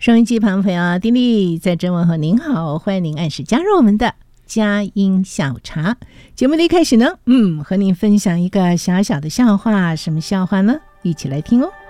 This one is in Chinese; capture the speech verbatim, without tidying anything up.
收音机旁朋友，丁莉在这问候您好，欢迎您按时加入我们的佳音下午茶。节目的一开始呢，嗯，和您分享一个小小的笑话，什么笑话呢？一起来听哦。